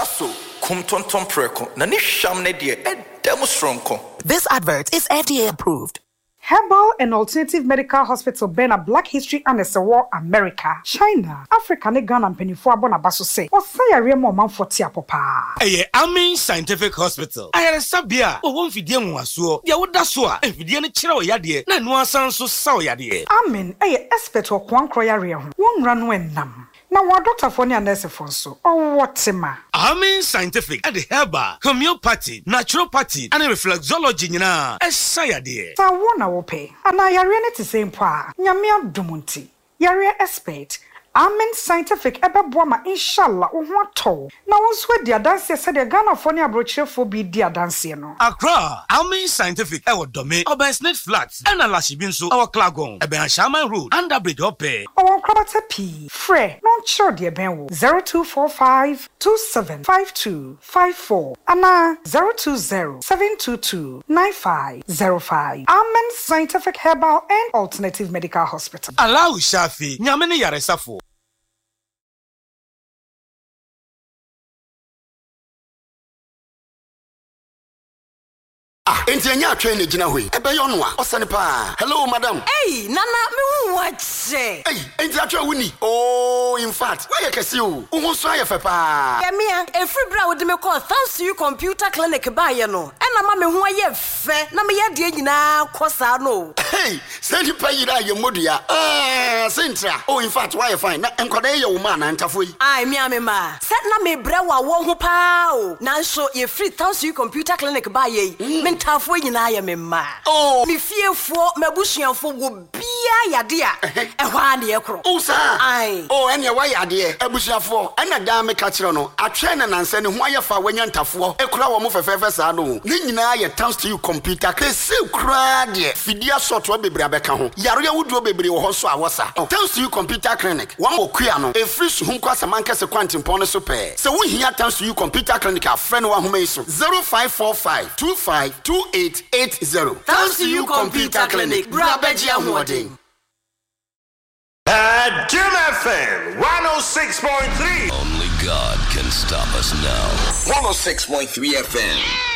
Sasso, kum tonton preko, na ni sham ne die, demonstronko. This advert is FDA approved. Herbal and Alternative Medical Hospital Bena Black History and War America, China, Africa ne Ghana mpenifo abona baso se. Osaya remo manfoti apopa. Eye Amin Scientific Hospital. Ayare sabia, wo mfidie nwaso. Dia woda so a, mfidie ne kire oyade na no asan so sa oyade. Amin, eye expert okwankro yare ho. Wonra no enam. Na wa doctor for ne nurse for so. Owotema. Amin Scientific at the herbal, homeopathy, naturopathy, and reflexology nyina. Esayade. Sa wona wo pe. Ana yare ne te same pa. Nyame adumunti. Yare expert. Amen Scientific ebeboa ma inshallah wo ho ato. Na wo so dia dance se de Ghana for ne abrochirefo bi dia dance no. Accra, Amin Scientific ewo dome, Obansnet Flats, and Alashibi nso ewo Klagon, ebe Shaman Road, Underbridge Ope. Owo krabata P. Fre, non chiro de ben wo 0245 275254 ana 020 722 9505. Amen Scientific Herbal and Alternative Medical Hospital. Allahu Shafi, nyame ne yaresafo. Enti anya atwe ne gina hoi ebe yo no a osane pa. Hello madam. Hey nana me hu wache. Hey enti atwe wuni. Oh in fact why you kese o wo so ayefe pa. Ya me every bra wo de me call thanks to you computer clinic ba ye no na ma me hu aye fe na me ye de nyina kosa no. Hey send you pay you ye modua. Centra. Oh in fact why you fine na enkoda ye wo ma na ntafo yi. Ai me ma. Set na me bra wa wo ho pa o. Na so ye free thanks to you computer clinic ba ye. Tafo nyina ya memma. Oh, mi fiefo mabusuafo wo bia yade a ehwa na ye kro. Oh sa. Ai. Oh ene wa yade abusuafo ena da me ka kire no atwe na nanse ne ho ayefa wanya ntafo ekura wo mo fefefe sa no. Ne nyina ye thanks to you computer kese kura de fidia software bebre abeka ho. Yare wuduo bebre wo ho so awosa. Thanks to you computer clinic. Wa mo kua no e free so hunko asama se kwantimpon no so pe. Se wo hia thanks to you computer clinic a friend wa homa iso 0545 252880. Thanks to you computer clinic. Brabeji Ahmodin. At Jim FM 106.3. Only God can stop us now. 106.3 FM.